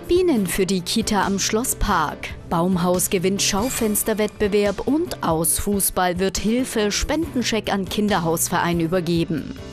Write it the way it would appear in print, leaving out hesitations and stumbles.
Bienen für die Kita am Schlosspark. Baumhaus gewinnt Schaufensterwettbewerb und aus Fußball wird Hilfe, Spendenscheck an Kinderhausverein übergeben.